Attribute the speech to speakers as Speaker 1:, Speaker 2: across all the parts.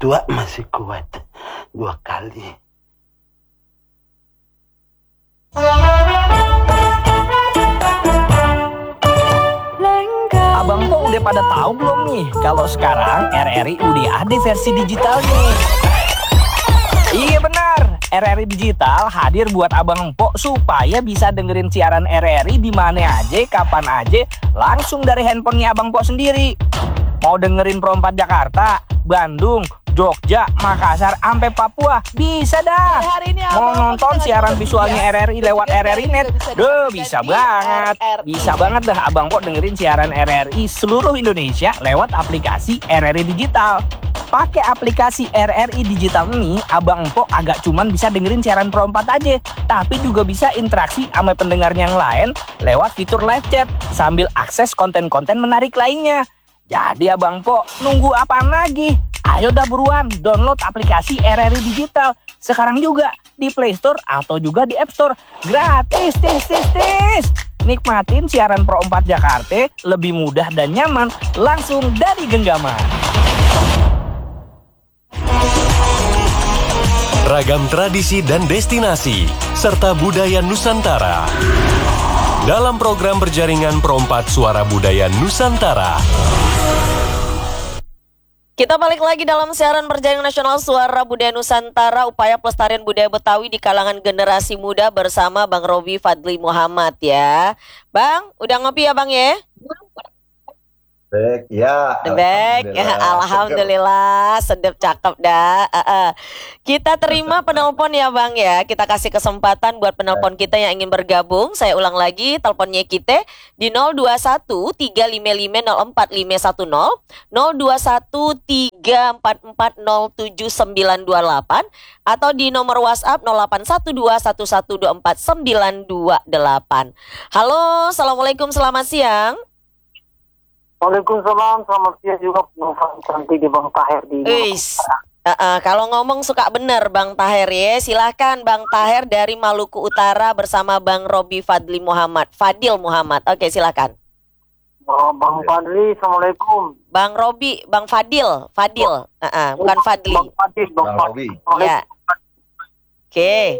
Speaker 1: tua masih kuat 2 kali.
Speaker 2: Abang Po udah pada tahu belum nih kalau sekarang RRI udah ada versi digitalnya? Iya benar, RRI Digital hadir buat Abang Po supaya bisa dengerin siaran RRI di mana aja, kapan aja, langsung dari handphonenya Abang Po sendiri. Mau dengerin Pro 4 Jakarta, Bandung, Jogja, Makassar, sampai Papua, bisa dah. Mau nonton siaran visualnya RRI lewat RRI Net, bisa banget. Bisa banget dah Abang Po dengerin siaran RRI seluruh Indonesia lewat aplikasi RRI Digital. Pakai aplikasi RRI Digital ini, Abang Po agak cuman bisa dengerin siaran Pro 4 aja, tapi juga bisa interaksi sama pendengarnya yang lain lewat fitur live chat sambil akses konten-konten menarik lainnya. Jadi Abang Po, nunggu apaan lagi? Ayo dah buruan download aplikasi RRI Digital sekarang juga di Play Store atau juga di App Store. Gratis, tis. Nikmatin siaran Pro 4 Jakarta lebih mudah dan nyaman langsung dari genggaman.
Speaker 3: Ragam tradisi dan destinasi serta budaya Nusantara dalam program berjaringan Pro 4 Suara Budaya Nusantara.
Speaker 4: Kita balik lagi dalam siaran berjaringan nasional Suara Budaya Nusantara, upaya pelestarian budaya Betawi di kalangan generasi muda bersama Bang Robi Fadli Muhammad ya. Bang, udah ngopi ya Bang ya?
Speaker 5: Baik, ya.
Speaker 4: Baik, alhamdulillah, sedep cakep dah. Kita terima penelpon ya Bang ya. Kita kasih kesempatan buat penelpon kita yang ingin bergabung. Saya ulang lagi teleponnya kita di 021 355 04510, 021 344 07928 atau di nomor WhatsApp 0812 1124 928. Halo, assalamualaikum, selamat siang.
Speaker 6: Waalaikumsalam, selamat siang juga penumpang cantik di Bang Taher di
Speaker 4: kalau ngomong suka bener Bang Taher ya. Silahkan Bang Taher dari Maluku Utara bersama Bang Robi Fadli Muhammad, Fadil Muhammad. Oke, silahkan.
Speaker 6: Bang Fadli, assalamualaikum.
Speaker 4: Bang Robi, Bang Fadil, bukan Fadli.
Speaker 6: Bang Fadil, Bang
Speaker 5: Robi.
Speaker 4: Ya. Oke.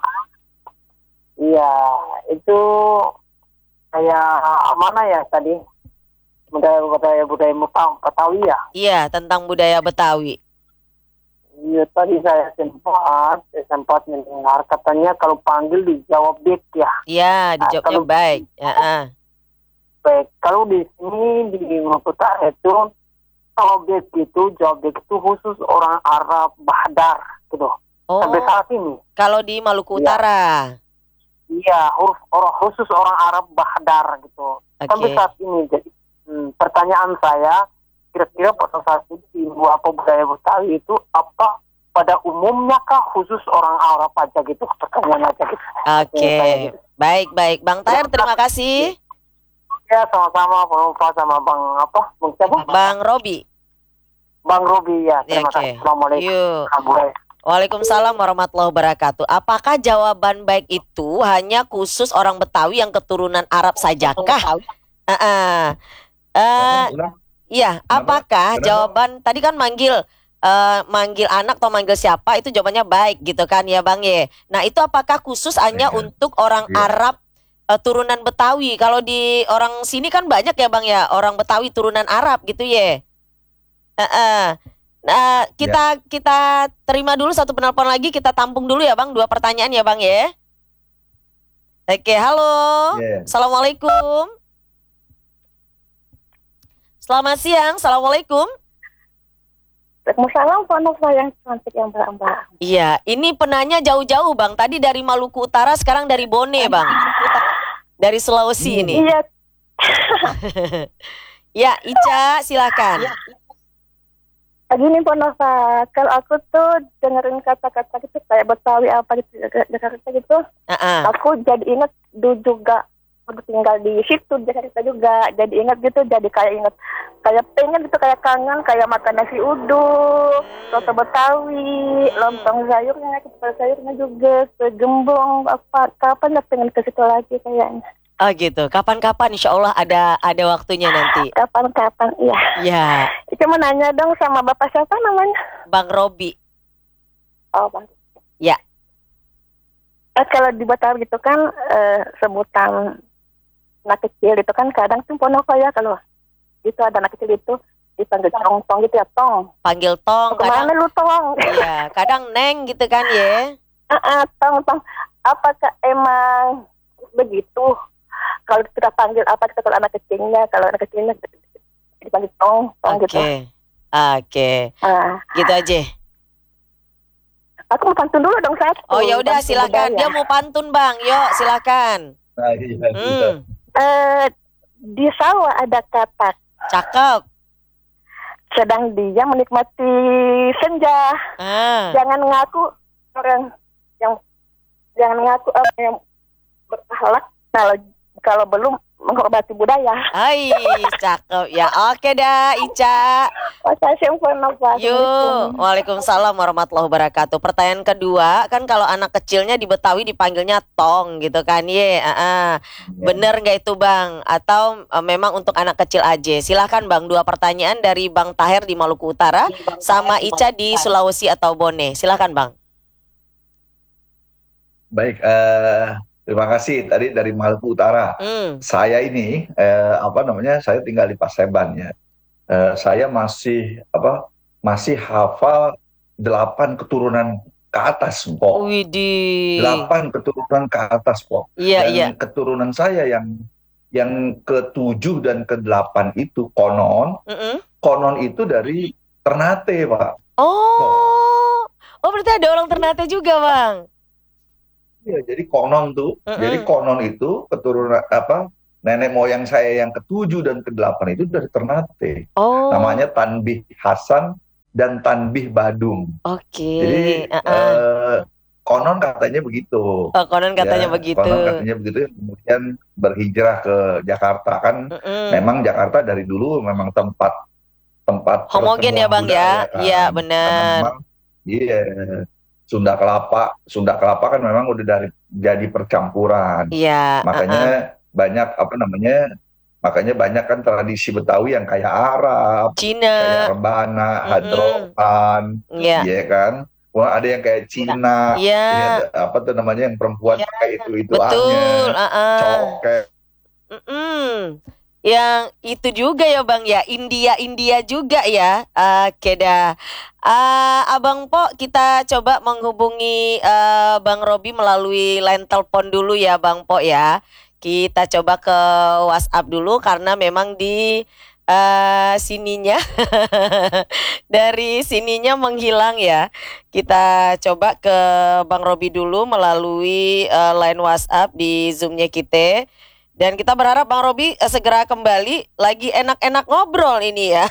Speaker 6: Iya, itu kayak mana ya tadi? Budaya Betawi ya?
Speaker 4: Iya, tentang budaya Betawi.
Speaker 6: Iya, tadi saya sempat mendengar katanya kalau panggil dijawab baik ya.
Speaker 4: Iya, dijawabnya baik.
Speaker 6: Baik, kalau di sini di Maluku itu kalau baik itu jawab baik itu khusus orang Arab Bahdar gitu.
Speaker 4: Oh.
Speaker 6: Sampai saat ini.
Speaker 4: Kalau di Maluku Utara.
Speaker 6: Iya, khusus orang Arab Bahdar gitu.
Speaker 4: Okay.
Speaker 6: Sampai saat ini. Jadi pertanyaan saya, kira-kira pada saat ini apa budaya Betawi itu apa pada umumnya kah khusus orang Arab aja gitu? Pertanyaan aja gitu.
Speaker 4: Oke.
Speaker 6: Gitu.
Speaker 4: Baik. Bang Taher, terima kasih.
Speaker 6: Ya, sama-sama Pak sama Bang siapa?
Speaker 4: Bang Robi.
Speaker 6: Bang Robi ya. Terima kasih. Assalamualaikum.
Speaker 4: Waalaikumsalam warahmatullahi wabarakatuh. Apakah jawaban baik itu hanya khusus orang Betawi yang keturunan Arab sajakah? Iya, apakah jawaban tadi kan manggil anak atau manggil siapa itu jawabannya baik gitu kan ya Bang ye. Nah, itu apakah khusus hanya untuk orang Arab turunan Betawi? Kalau di orang sini kan banyak ya Bang ya, orang Betawi turunan Arab gitu ya. Nah, kita terima dulu satu penelpon lagi, kita tampung dulu ya Bang, 2 pertanyaan ya Bang ya. Oke, halo. Assalamualaikum. Selamat siang, assalamualaikum.
Speaker 7: Waalaikumsalam, Pak yang cantik yang Mbak.
Speaker 4: Iya, ini penanya jauh-jauh Bang. Tadi dari Maluku Utara, sekarang dari Bone Bang. Dari Sulawesi ini.
Speaker 7: Iya.
Speaker 4: Ya, Ica, silakan.
Speaker 7: Gini Pak Nova, kalau aku tuh dengerin kata-kata gitu kayak Betawi apa gitu, Jakarta gitu, aku jadi ingat dulu juga udah tinggal di situ Jakarta juga, jadi ingat gitu, jadi kayak ingat, kayak pengen gitu, kayak kangen, kayak makan nasi uduk, soto Betawi, lontong sayurnya, kepala sayurnya juga, segembong apa, kapan ya pengen ke situ lagi kayaknya.
Speaker 4: Oh gitu. Kapan-kapan insya Allah ada waktunya nanti.
Speaker 7: Kapan-kapan, iya.
Speaker 4: Ya.
Speaker 7: Cuma nanya dong sama bapak siapa namanya?
Speaker 4: Bang Robi.
Speaker 7: Oh, Bang.
Speaker 4: Ya.
Speaker 7: Kalau di Betawi gitu kan sebutan anak kecil itu kan kadang tuh Ponoko ya, kalau itu ada anak kecil itu dipanggil tong gitu ya, tong.
Speaker 4: Panggil tong.
Speaker 7: Kemana lu tong?
Speaker 4: Iya, kadang neng gitu kan ya.
Speaker 7: Tong. Apakah emang begitu? Kalau kita panggil apa kita kalau anak kecilnya dipanggil tong gitu.
Speaker 4: Oke. Gitu aja.
Speaker 7: Aku mau pantun dulu dong satu.
Speaker 4: Oh ya udah silakan. Dia mau pantun Bang. Yuk silakan.
Speaker 7: Di sawah ada katak.
Speaker 4: Cakep.
Speaker 7: Sedang dia menikmati senja. Jangan ngaku orang yang berakhlak kalau belum menghormati budaya.
Speaker 4: Hai, cakep ya. Oke dah, Ica. Yuk, waalaikumsalam warahmatullahi wabarakatuh. Pertanyaan kedua, kan kalau anak kecilnya di Betawi dipanggilnya tong gitu kan, bener nggak itu Bang? Atau memang untuk anak kecil aja? Silahkan Bang, 2 pertanyaan dari Bang Taher di Maluku Utara, sama Ica di Sulawesi atau Bone. Silahkan Bang.
Speaker 5: Baik, terima kasih tadi dari Maluku Utara. Saya ini saya tinggal di Paseban ya. Saya masih hafal 8 keturunan ke atas, Pok. 8 keturunan ke atas, Pok. Dan keturunan saya yang ke-7 dan ke-8 itu konon itu dari Ternate, Pak.
Speaker 4: Oh, berarti ada orang Ternate juga, Bang.
Speaker 5: Iya, jadi konon itu keturunan nenek moyang saya yang ke-7 dan ke-8 itu dari Ternate. Namanya Tanbih Hasan dan Tanbih Badung. Jadi konon katanya begitu.
Speaker 4: Konon katanya begitu.
Speaker 5: Kemudian berhijrah ke Jakarta kan. Memang Jakarta dari dulu memang tempat
Speaker 4: homogen ya Bang ya. Iya benar.
Speaker 5: Iya. Sunda Kelapa kan memang udah jadi percampuran.
Speaker 4: Iya.
Speaker 5: Makanya banyak kan tradisi Betawi yang kayak Arab,
Speaker 4: Cina,
Speaker 5: kayak Rebana, Hadrokan, iya kan. Wah, ada yang kayak Cina, yang perempuan pakai itu
Speaker 4: betul,
Speaker 5: coket.
Speaker 4: Yang itu juga ya Bang ya, India juga ya. Oke dah. Abang Po, kita coba menghubungi Bang Robi melalui line telepon dulu ya Bang Po ya. Kita coba ke WhatsApp dulu karena memang di sininya dari sininya menghilang ya. Kita coba ke Bang Robi dulu melalui line WhatsApp di Zoom-nya kita. Dan kita berharap Bang Robi segera kembali. Lagi enak-enak ngobrol ini ya.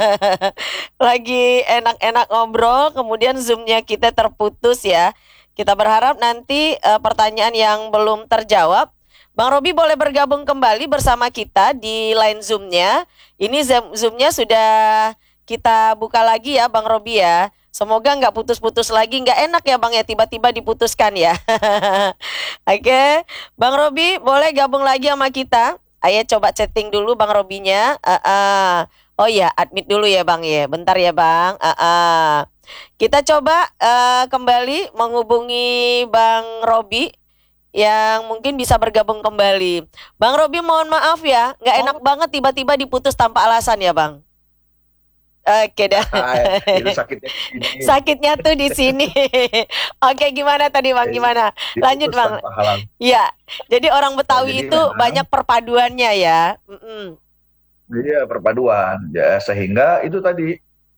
Speaker 4: Lagi enak-enak ngobrol, kemudian Zoom-nya kita terputus ya. Kita berharap nanti pertanyaan yang belum terjawab, Bang Robi boleh bergabung kembali bersama kita di line Zoom-nya. Ini Zoom-nya sudah kita buka lagi ya Bang Robi ya. Semoga nggak putus-putus lagi. Nggak enak ya Bang ya, tiba-tiba diputuskan ya. Oke, Bang Robi boleh gabung lagi sama kita. Ayo coba chatting dulu Bang Robinya. Oh ya, admit dulu ya Bang ya. Bentar ya Bang. Kita coba kembali menghubungi Bang Robi yang mungkin bisa bergabung kembali. Bang Robi mohon maaf ya, nggak enak banget tiba-tiba diputus tanpa alasan ya Bang. Oke dah.
Speaker 5: Itu
Speaker 4: sakitnya tuh di sini. Oke, gimana tadi Bang? Gimana? Lanjut Bang. Iya. Jadi orang Betawi itu banyak perpaduannya ya.
Speaker 5: Iya, perpaduan. Ya, sehingga itu tadi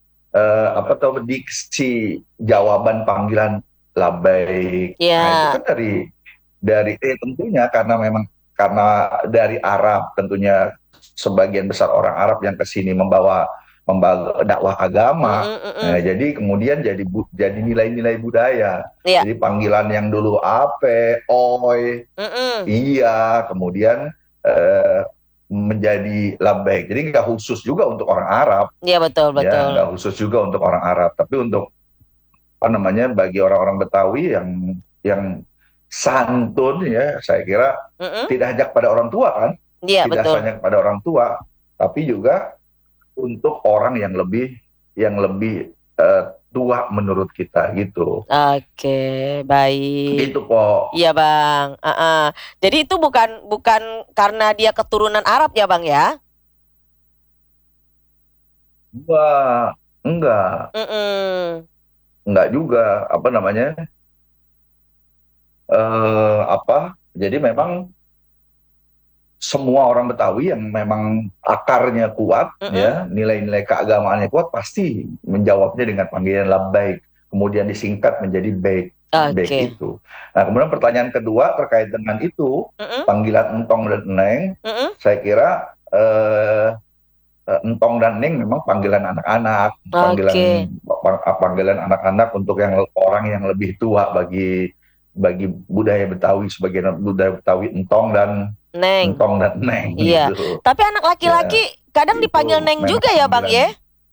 Speaker 5: diksi jawaban panggilan labbaik. Nah, itu kan dari tentunya karena dari Arab, tentunya sebagian besar orang Arab yang ke sini membawa dakwah agama. Nah, jadi kemudian jadi nilai-nilai budaya. Jadi panggilan yang dulu ape, oi, iya, kemudian menjadi labbaik. Jadi nggak khusus juga untuk orang Arab.
Speaker 4: Iya betul.
Speaker 5: Ya, nggak khusus juga untuk orang Arab, tapi untuk bagi orang-orang Betawi yang santun ya, saya kira tidak hanya kepada orang tua kan,
Speaker 4: tidak betul.
Speaker 5: hanya kepada orang tua, tapi juga untuk orang yang lebih tua menurut kita gitu.
Speaker 4: Oke, baik.
Speaker 5: Gitu kok.
Speaker 4: Iya Bang. Jadi itu bukan karena dia keturunan Arab ya Bang ya?
Speaker 5: Enggak juga, apa namanya? Jadi memang semua orang Betawi yang memang akarnya kuat, ya, nilai-nilai keagamaannya kuat, pasti menjawabnya dengan panggilan labbaik, kemudian disingkat menjadi baik. Baik itu. Nah, kemudian pertanyaan kedua terkait dengan itu, panggilan entong dan neng, saya kira entong dan neng memang panggilan anak-anak, panggilan anak-anak untuk orang yang lebih tua bagi budaya Betawi. Sebagian budaya Betawi entong dan neng.
Speaker 4: Iya.
Speaker 5: Gitu.
Speaker 4: Tapi anak laki-laki kadang dipanggil neng juga ya Bang ya?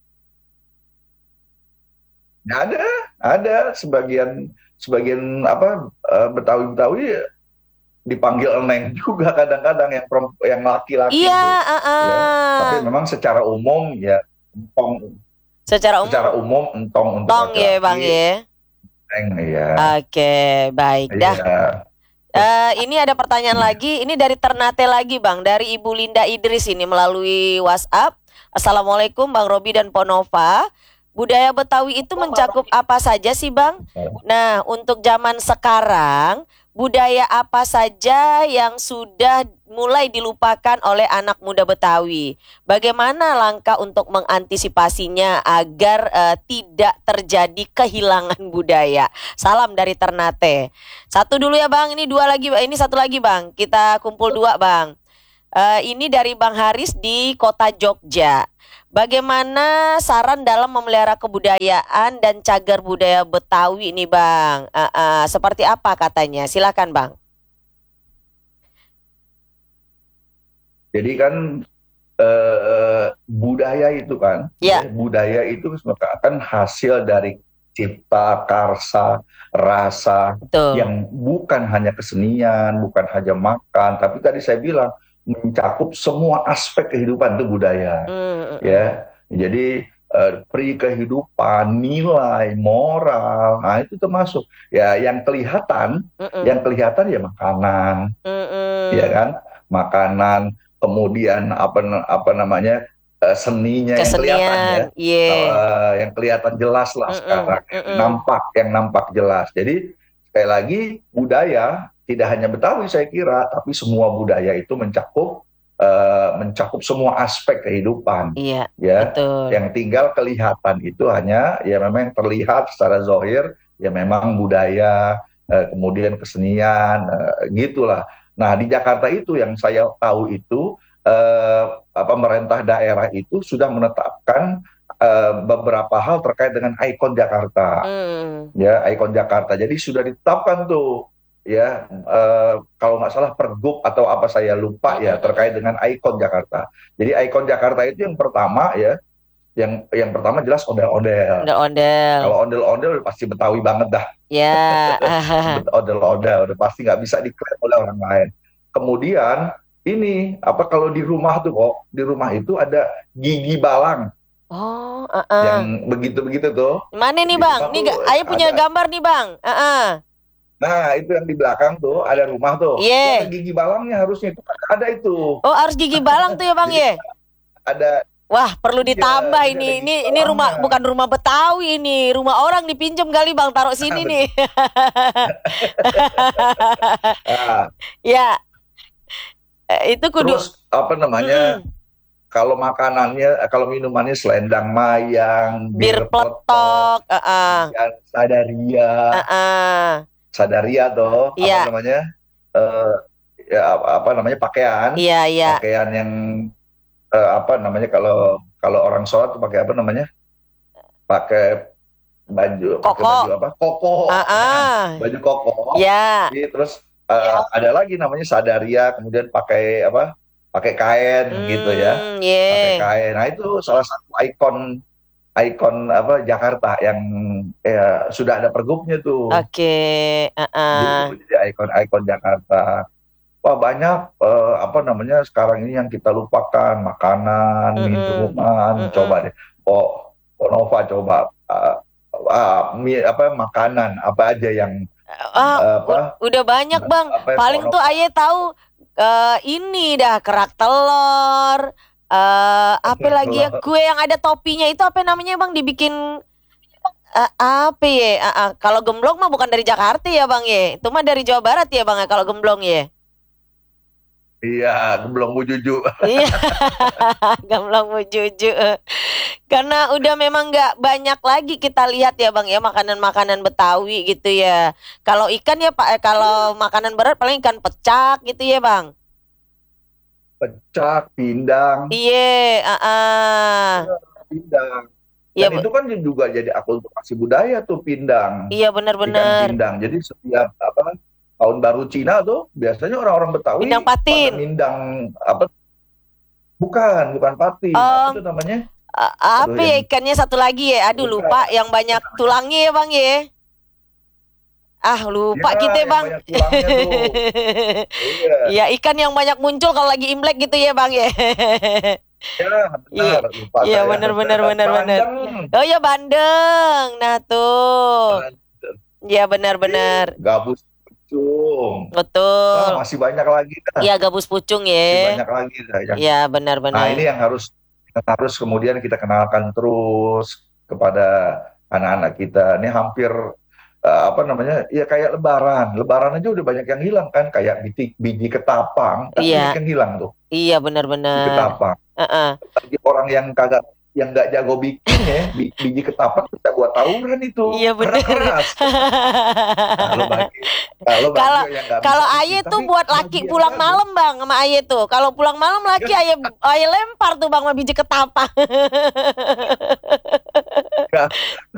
Speaker 5: Ada sebagian Betawi dipanggil neng juga kadang-kadang yang laki-laki.
Speaker 4: Iya.
Speaker 5: Tapi memang secara umum ya entong.
Speaker 4: Secara umum
Speaker 5: entong untuk laki-laki.
Speaker 4: Ya Bang ya.
Speaker 5: Ya.
Speaker 4: Oke, baik dah. Ini ada pertanyaan lagi. Ini dari Ternate lagi Bang, dari Ibu Linda Idris ini melalui WhatsApp. Assalamualaikum Bang Robi dan Ponova. Budaya Betawi itu mencakup apa saja sih Bang? Nah, untuk zaman sekarang, budaya apa saja yang sudah mulai dilupakan oleh anak muda Betawi? Bagaimana langkah untuk mengantisipasinya agar tidak terjadi kehilangan budaya? Salam dari Ternate. Satu dulu ya Bang, ini dua lagi, ini satu lagi Bang. Kita kumpul dua Bang. Ini dari Bang Haris di Kota Jogja. Bagaimana saran dalam memelihara kebudayaan dan cagar budaya Betawi ini Bang? Seperti apa katanya? Silakan Bang.
Speaker 5: Jadi kan budaya itu kan, budaya itu kan hasil dari cipta, karsa, rasa. Betul. Yang bukan hanya kesenian, bukan hanya makan, tapi tadi saya bilang mencakup semua aspek kehidupan itu budaya. Ya, jadi pri kehidupan, nilai, moral, nah itu termasuk. Ya, yang kelihatan ya makanan, ya kan, makanan. Kemudian apa namanya seninya yang kelihatan ya, yang kelihatan jelas lah sekarang, yang nampak jelas. Jadi sekali lagi budaya tidak hanya Betawi saya kira, tapi semua budaya itu mencakup semua aspek kehidupan. Iya, ya. Betul. Yang tinggal kelihatan itu hanya ya memang yang terlihat secara zahir ya memang budaya, kemudian kesenian, gitulah. Nah, di Jakarta itu yang saya tahu itu pemerintah daerah itu sudah menetapkan beberapa hal terkait dengan ikon Jakarta. Ya, ikon Jakarta. Jadi sudah ditetapkan tuh ya, kalau nggak salah Pergub atau apa saya lupa ya, terkait dengan ikon Jakarta. Jadi ikon Jakarta itu yang pertama ya, yang pertama jelas ondel-ondel. Kalau ondel-ondel pasti Betawi banget dah. Ya. Ondel-ondel udah pasti nggak bisa diklaim oleh orang lain. Kemudian ini kalau di rumah tuh kok, di rumah itu ada gigi balang. Yang begitu-begitu tuh.
Speaker 4: Mana nih Bang? Nih Ayo punya gambar nih Bang.
Speaker 5: Nah, itu yang di belakang tuh ada rumah tuh. Ada gigi balangnya harusnya itu ada itu.
Speaker 4: Oh, harus gigi balang tuh ya Bang ya?
Speaker 5: Ada.
Speaker 4: Wah, perlu ditambah ini. Ini rumah, bukan rumah Betawi ini, rumah orang dipinjam kali Bang, taruh sini nih. Ya. Itu kudu.
Speaker 5: Terus apa namanya? Kalau makanannya, kalau minumannya selendang mayang,
Speaker 4: bir peletok,
Speaker 5: sadaria tuh, apa namanya? Apa namanya pakaian?
Speaker 4: Iya.
Speaker 5: Pakaian yang apa namanya kalau orang sholat pakai apa namanya? Pakai baju koko. Baju koko.
Speaker 4: Iya.
Speaker 5: Terus ada lagi namanya sadaria, kemudian pakai apa? Pakai kain gitu ya. Pakai kain. Nah, itu salah satu ikon apa Jakarta yang sudah ada pergubnya tuh.
Speaker 4: Oke.
Speaker 5: Jadi ikon Jakarta. Wah banyak apa namanya sekarang ini yang kita lupakan, makanan, minuman. Coba deh, Nova coba apa makanan apa aja yang
Speaker 4: udah banyak Bang. Paling tuh Aye tahu ini dah kerak telur. Apa lagi ya, kue yang ada topinya itu apa namanya Bang, dibikin apa ya? Kalau gemblong mah bukan dari Jakarta ya Bang ya, itu mah dari Jawa Barat ya Bang ya kalau gemblong ya.
Speaker 5: Iya, gemblong bujuju.
Speaker 4: Iya, gemblong bujuju. Karena udah memang nggak banyak lagi kita lihat ya Bang ya makanan-makanan Betawi gitu ya. Kalau ikan ya Pak, kalau makanan berat paling ikan pecak gitu ya Bang.
Speaker 5: Pecak, pindang.
Speaker 4: Iya,
Speaker 5: pindang. Dan itu kan juga jadi akulturasi budaya tuh pindang.
Speaker 4: Iya benar-benar.
Speaker 5: Ikan pindang. Jadi setiap tahun baru Cina tuh biasanya orang-orang Betawi
Speaker 4: pindang patin.
Speaker 5: Pindang apa? Bukan patin. Apa itu namanya?
Speaker 4: Apa ya ikannya satu lagi ya? Aduh lupa, yang banyak tulangnya ya Bang ya. Lupa kita Bang. Iya, ikan yang banyak muncul kalau lagi Imlek gitu ya Bang ya.
Speaker 5: Ya, benar.
Speaker 4: Iya, benar. Oh ya bandeng. Nah tuh. Iya benar.
Speaker 5: Gabus pucung.
Speaker 4: Betul.
Speaker 5: Masih banyak lagi.
Speaker 4: Iya gabus pucung ya.
Speaker 5: Masih banyak lagi.
Speaker 4: Iya benar.
Speaker 5: Nah ini yang harus kemudian kita kenalkan terus kepada anak-anak kita. Ini hampir apa namanya ya kayak lebaran aja udah banyak yang hilang kan, kayak biji ketapang kan banyak yang hilang tuh.
Speaker 4: Iya benar-benar.
Speaker 5: Ketapang. Bagi orang yang nggak jago bikin ya, biji ketapang bisa buat tawuran itu.
Speaker 4: Iya benar.
Speaker 5: Kalau
Speaker 4: Aye tuh buat laki pulang malam Bang sama Aye tuh. Kalau pulang malam laki Aye lempar tuh Bang sama biji ketapang.